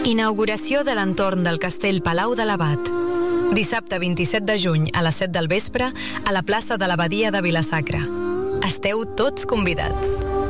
Inauguració de l'entorn del Castell Palau de l'Abat. Dissabte 27 de juny a les 7 del vespre a la plaça de l'Abadia de Vila-sacra. Esteu tots convidats.